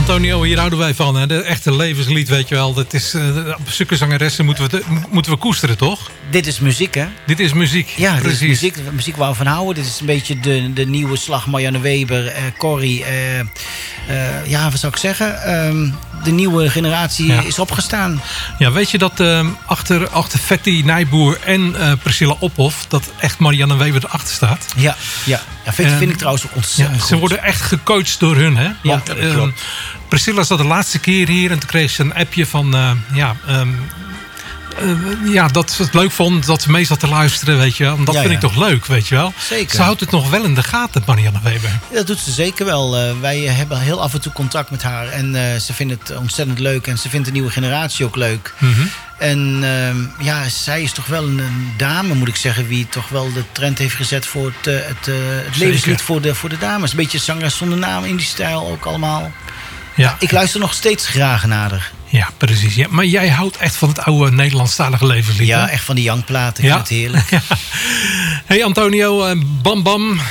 Antonio, hier houden wij van. Hè? De echte levenslied, weet je wel. Dat is, zulke zangeressen moeten we koesteren, toch? Dit is muziek, hè? Dit is muziek. Ja, dit precies. is muziek. Muziek waar we van houden. Dit is een beetje de nieuwe slag Marianne Weber, Corrie. Ja, wat zou ik zeggen? De nieuwe generatie is opgestaan. Ja, weet je dat achter Vetty Nijboer en Priscilla Ophoff... dat echt Marianne Weber erachter staat? Ja, vind ik trouwens ook ontzettend goed. Ze worden echt gecoacht door hun, hè? Want ja, dat klopt. Priscilla zat de laatste keer hier en toen kreeg ze een appje van... dat ze het leuk vond dat ze mee zat te luisteren, weet je wel. En dat vind ik toch leuk, weet je wel. Zeker. Ze houdt het nog wel in de gaten, Marianne Weber. Dat doet ze zeker wel. Wij hebben heel af en toe contact met haar. En ze vindt het ontzettend leuk. En ze vindt de nieuwe generatie ook leuk. Mm-hmm. En zij is toch wel een dame, moet ik zeggen... wie toch wel de trend heeft gezet voor het levenslied voor de dames. Een beetje zangeres zonder naam in die stijl ook allemaal. Ja. Ik luister nog steeds graag naar haar. Ja, precies. Ja. Maar jij houdt echt van het oude Nederlandstalige levenslied. Ja, hè? Echt van die jankplaten. Ik vind het heerlijk. Ja. Hey Antonio, Bam Bam.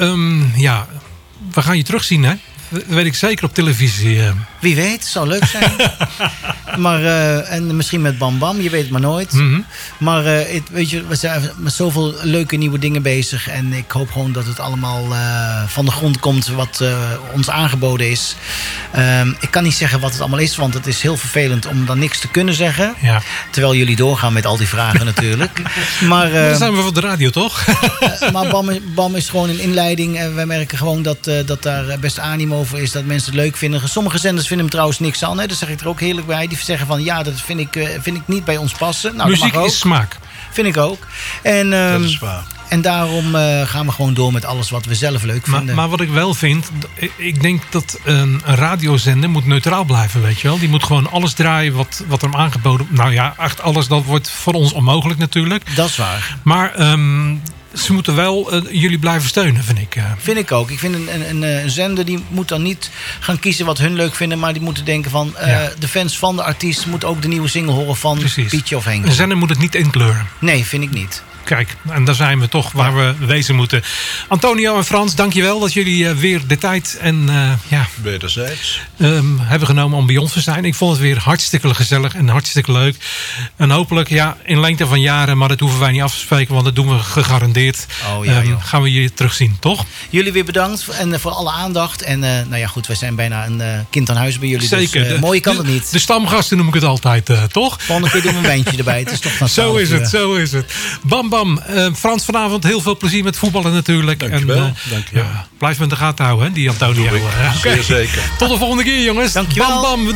We gaan je terugzien, hè? Dat weet ik zeker op televisie. Wie weet, het zou leuk zijn. Maar, en misschien met Bam Bam, je weet het maar nooit. Mm-hmm. Maar weet je, we zijn met zoveel leuke nieuwe dingen bezig. En ik hoop gewoon dat het allemaal van de grond komt wat ons aangeboden is. Ik kan niet zeggen wat het allemaal is, want het is heel vervelend om dan niks te kunnen zeggen. Ja. Terwijl jullie doorgaan met al die vragen natuurlijk. Maar dan zijn we voor de radio, toch? Maar Bam is gewoon een inleiding. En wij merken gewoon dat daar best animo over is. Dat mensen het leuk vinden. Sommige zenders vinden hem trouwens niks aan. Hè? Dat zeg ik er ook heerlijk bij. Die zeggen van ja, dat vind ik niet bij ons passen. Nou, muziek dat mag ook. Is smaak. Vind ik ook. En, dat is waar. En daarom gaan we gewoon door met alles wat we zelf leuk vinden. Maar wat ik wel vind, ik denk dat een radiozender moet neutraal blijven, weet je wel. Die moet gewoon alles draaien wat er aangeboden. Nou ja, echt alles, dat wordt voor ons onmogelijk natuurlijk. Dat is waar. Maar ze moeten wel jullie blijven steunen, vind ik. Vind ik ook. Ik vind een zender die moet dan niet gaan kiezen wat hun leuk vinden, maar die moeten denken van de fans van de artiest moeten ook de nieuwe single horen van Pietje of Henk. Een zender moet het niet inkleuren. Nee, vind ik niet. Kijk, en daar zijn we toch waar we wezen moeten. Antonio en Frans, dankjewel dat jullie weer de tijd en wederzijds hebben genomen om bij ons te zijn. Ik vond het weer hartstikke gezellig en hartstikke leuk. En hopelijk in lengte van jaren, maar dat hoeven wij niet af te spreken, want dat doen we gegarandeerd. Gaan we je terugzien, toch? Jullie weer bedankt en voor alle aandacht. En wij zijn bijna een kind aan huis bij jullie. Zeker. Dus mooie kan het niet. De stamgasten noem ik het altijd, toch? Volgende keer doen we een wijntje erbij. Het is toch van zo is het. Bam Bam. Frans, vanavond heel veel plezier met voetballen natuurlijk. Dankjewel. Blijf me in de gaten houden, hè, die Antonio. Zeer zeker. Tot de volgende keer, jongens. Dankjewel. Bam Bam.